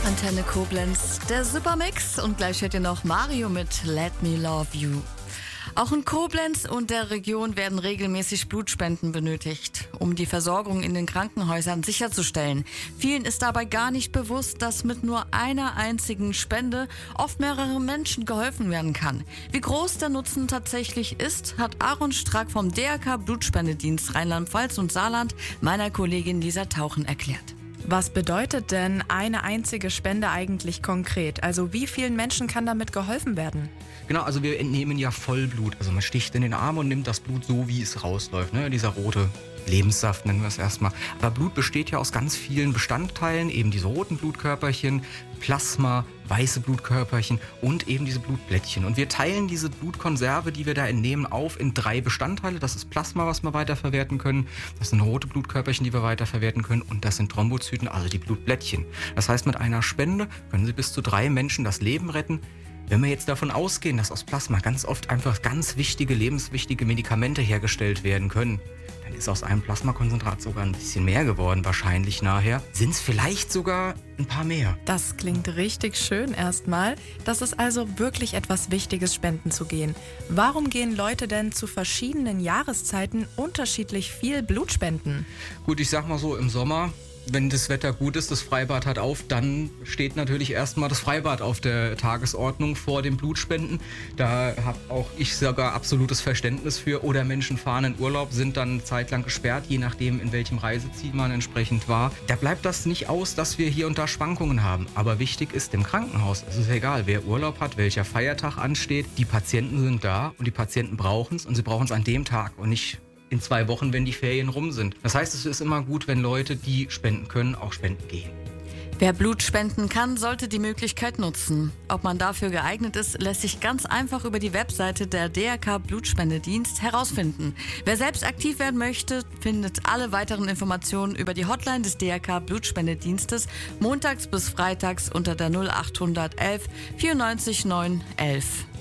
Antenne Koblenz, der Supermix und gleich hört ihr noch Mario mit Let Me Love You. Auch in Koblenz und der Region werden regelmäßig Blutspenden benötigt, um die Versorgung in den Krankenhäusern sicherzustellen. Vielen ist dabei gar nicht bewusst, dass mit nur einer einzigen Spende oft mehreren Menschen geholfen werden kann. Wie groß der Nutzen tatsächlich ist, hat Aaron Strack vom DRK Blutspendedienst Rheinland-Pfalz und Saarland meiner Kollegin Lisa Tauchen erklärt. Was bedeutet denn eine einzige Spende eigentlich konkret? Also wie vielen Menschen kann damit geholfen werden? Genau, also wir entnehmen ja Vollblut. Also man sticht in den Arm und nimmt das Blut so, wie es rausläuft. Ne? Dieser rote Lebenssaft nennen wir es erstmal. Aber Blut besteht ja aus ganz vielen Bestandteilen, eben diese roten Blutkörperchen, Plasma, weiße Blutkörperchen und eben diese Blutplättchen. Und wir teilen diese Blutkonserve, die wir da entnehmen, auf in 3 Bestandteile. Das ist Plasma, was wir weiterverwerten können. Das sind rote Blutkörperchen, die wir weiterverwerten können. Und das sind Thrombozyten, also die Blutplättchen. Das heißt, mit einer Spende können Sie bis zu 3 Menschen das Leben retten. Wenn wir jetzt davon ausgehen, dass aus Plasma ganz oft einfach ganz wichtige, lebenswichtige Medikamente hergestellt werden können, dann ist aus einem Plasmakonzentrat sogar ein bisschen mehr geworden, wahrscheinlich nachher. Sind es vielleicht sogar ein paar mehr. Das klingt richtig schön erstmal. Das ist also wirklich etwas Wichtiges, spenden zu gehen. Warum gehen Leute denn zu verschiedenen Jahreszeiten unterschiedlich viel Blut spenden? Gut, ich sag mal so, im Sommer, wenn das Wetter gut ist, das Freibad hat auf, dann steht natürlich erstmal das Freibad auf der Tagesordnung vor dem Blutspenden. Da habe auch ich sogar absolutes Verständnis für. Oder Menschen fahren in Urlaub, sind dann zeitlang gesperrt, je nachdem, in welchem Reiseziel man entsprechend war. Da bleibt das nicht aus, dass wir hier und da Schwankungen haben. Aber wichtig ist im Krankenhaus, es ist egal, wer Urlaub hat, welcher Feiertag ansteht. Die Patienten sind da und die Patienten brauchen es und sie brauchen es an dem Tag und nicht in 2 Wochen, wenn die Ferien rum sind. Das heißt, es ist immer gut, wenn Leute, die spenden können, auch spenden gehen. Wer Blut spenden kann, sollte die Möglichkeit nutzen. Ob man dafür geeignet ist, lässt sich ganz einfach über die Webseite der DRK Blutspendedienst herausfinden. Wer selbst aktiv werden möchte, findet alle weiteren Informationen über die Hotline des DRK Blutspendedienstes montags bis freitags unter der 0811 94 9 11.